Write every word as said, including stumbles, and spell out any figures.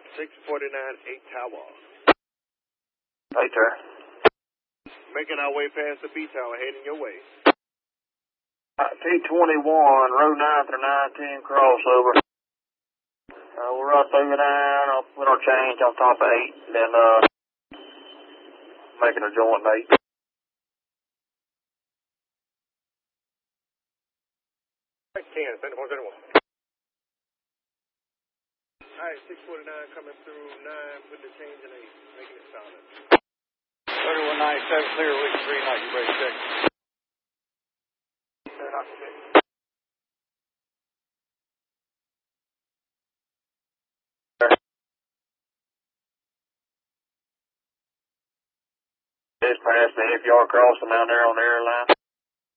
six forty-nine, eight Tower. Right there. Making our way past the B Tower, heading your way. T twenty-one, row nine through nineteen, crossover. Uh, we'll run through nine, I'll put our change on top of eight, and then, uh, making a joint eight. ten, send one, send one. Alright, six forty-nine coming through nine, put the change in eight, making it solid. thirty-one ninety-seven, clear, week three, night, you ready to check? They're not check. Just past the F yard crossing down there on the airline.